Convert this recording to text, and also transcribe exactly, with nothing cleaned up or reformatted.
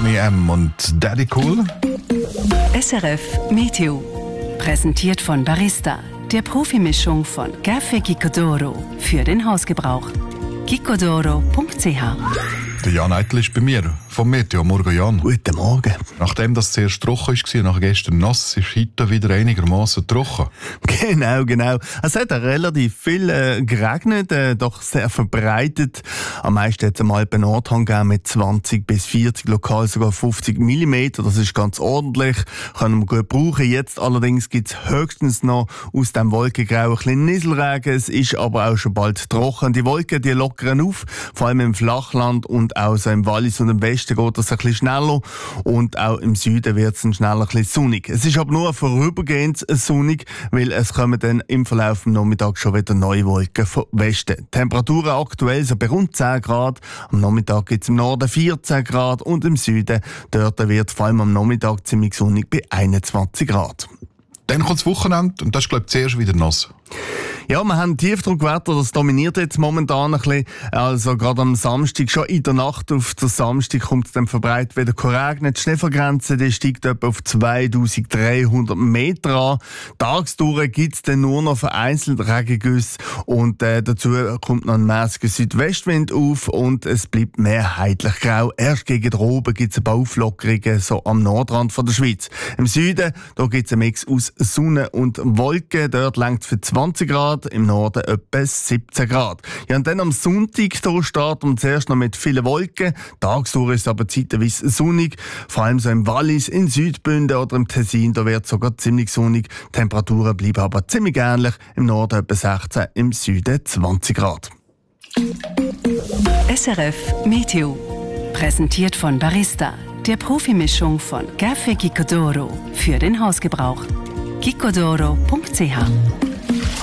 Boney M. und Daddy Cool. S R F Meteo. Präsentiert von Barista, der Profimischung von Café Gicodoro für den Hausgebrauch. gicodoro punkt c h. Der Jan Eitel ist bei mir vom Meteo. Morgen, Jan. Guten Morgen. Nachdem das zuerst trocken war, nach gestern nass, ist heute wieder einigermaßen trocken. Genau, genau. Es hat relativ viel äh, geregnet, äh, doch sehr verbreitet. Am meisten hat es am Alpen-Nordhang gegeben mit zwanzig bis vierzig, lokal sogar fünfzig Millimeter. Das ist ganz ordentlich, können wir gut brauchen. Jetzt allerdings gibt es höchstens noch aus dem Wolkengrau ein bisschen Nieselregen. Es ist aber auch schon bald trocken. Die Wolken, die lockern auf, vor allem im Flachland und auch so im Wallis und im Westen geht das ein bisschen schneller und auch im Süden wird es dann schneller ein bisschen sonnig. Es ist aber nur vorübergehend sonnig, weil es kommen dann im Verlauf des Nachmittags schon wieder neue Wolken vom Westen. Temperaturen aktuell so bei rund zehn Grad, am Nachmittag gibt es im Norden vierzehn Grad und im Süden dort wird vor allem am Nachmittag ziemlich sonnig bei einundzwanzig Grad. Dann kommt das Wochenende und das ist, glaube ich, zuerst wieder nass. Ja, wir haben Tiefdruckwetter, das dominiert jetzt momentan ein bisschen. Also gerade am Samstag, schon in der Nacht auf den Samstag kommt es dann verbreitet wieder geregnet. Die Schneefallgrenze die steigt etwa auf zweitausenddreihundert Meter an. Tagsdurch gibt es dann nur noch vereinzelt Regengüsse und äh, dazu kommt noch ein mäßiger Südwestwind auf und es bleibt mehrheitlich grau. Erst gegen den Oben gibt es ein paar Auflockerungen so am Nordrand von der Schweiz. Im Süden da gibt es einen Mix aus Sonne und Wolken. Dort reicht für zwanzig Grad, im Norden etwa siebzehn Grad. Ja, und dann am Sonntag hier starten wir zuerst noch mit vielen Wolken. Tagsdurch ist es aber zeitweise sonnig. Vor allem so im Wallis, in Südbünden oder im Tessin, da wird es sogar ziemlich sonnig. Die Temperaturen bleiben aber ziemlich ähnlich. Im Norden etwa sechzehn, im Süden zwanzig Grad. S R F Meteo. Präsentiert von Barista, der Profimischung von Café Gicodoro für den Hausgebrauch. gicodoro punkt c h.